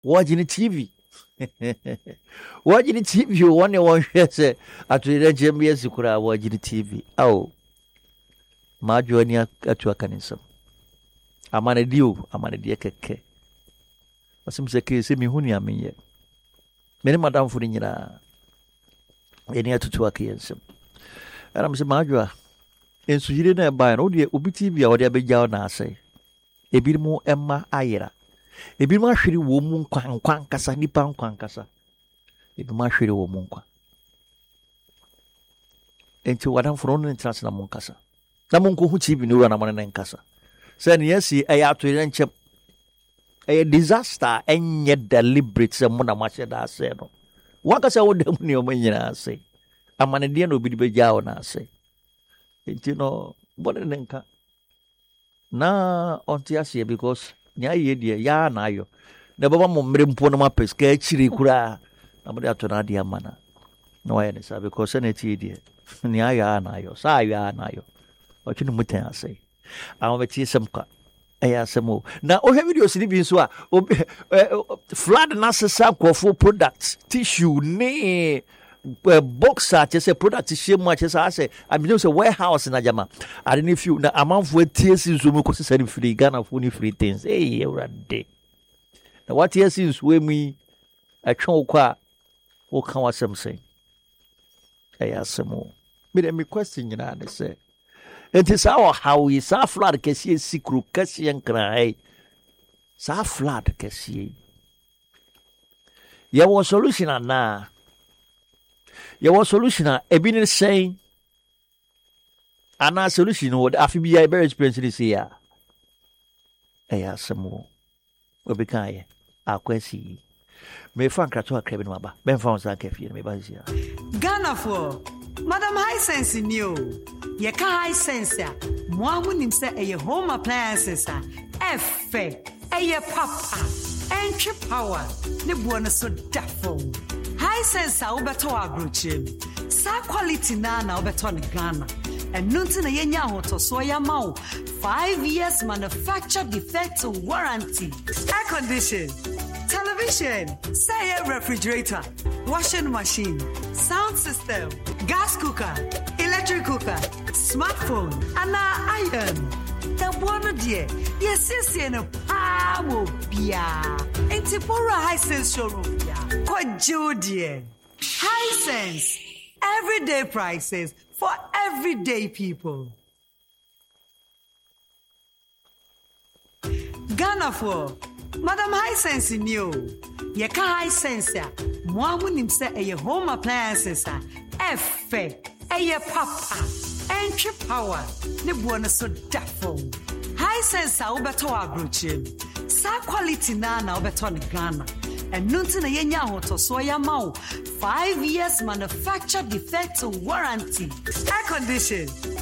watching TV. Watching TV, one say, at the GMS, you could have watching TV. Oh, Majonia at your canism. I'm on a deal, I'm on a dear cake. But some say, see me, who near me yet. Many madam for in your any to work here. And I'm saying, Majua, and so you didn't buy an audio, Ubi TV or the Abijaw, say. A bit more Emma Ayera. A bit more shitty woman, quang cassa, nippon quancassa. A bit more shitty woman. Into what I'm from in Transna Moncassa. Namunko who cheap in Uranaman and Cassa. Send yes, I have to enchip a disaster and yet deliberate someone a much as I said. What as I would do when I say. A man and dear no be the Bejaw, I say. You know, what an enca. Na ontiasie because nya ye de ya na ayo na baba mo mmere mpo no mapes ka chiri kura na mo de atona de amana no why ne sa because na ti de nya ya na ayo sa ya na ayo o tinu mutan ase awo beti semka eya semo na o he videos ni bi so a flood na sesa kofo products tissue ne boxer just a product share much as I say I mean a warehouse in Ajama. I don't know if you na amount for tears in Zoom because it's free Ghana for free things. Hey, day. Now what tears is when we a chokwa or can what some say? I ask some more. But me question you know, they say it is our how is our flood Cassie secret Cassie and cry. Sa flood Cassie. You want solution na. Your solution a been saying, and our solution would be very expensive this year. I ask some more. We became a question. May Frank to a cabin maba. Ben found that cafe in my here. Ghana for Madam High Sense in you. Ye can high sense ya. Mwamu nimse a home appliances. Efe, a papa, entry power. Ne buona so dafo. High sense ubeto agruchim. Sa quality na ubeto ni Ghana. And nunti na yenya hoto so yamau 5 years manufacture defect warranty. Air condition, television, say refrigerator, washing machine, sound system, gas cooker, electric cooker, smartphone, and iron. The one dear, yes, no power bia. Intipora High Sense showroom bia. Dear. High Sense, everyday prices for everyday people. Ghana for Madam High Sense in you. Ye can High Sense ya. Mwamu nimse a home appliances. Efe, a papa, entry power. Ne buona so dafo. High Sense ubeto agruchim. Sa quality na ubeto ni Ghana. And nunti na yenya hoto so yamau 5 years manufacture defect warranty. Air condition,